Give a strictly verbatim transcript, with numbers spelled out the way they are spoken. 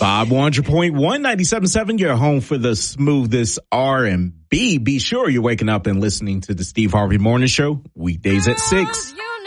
Bob one hundred point one, ninety-seven point seven, your home for the smoothest R and B. Be sure you're waking up and listening to the Steve Harvey Morning Show weekdays at six.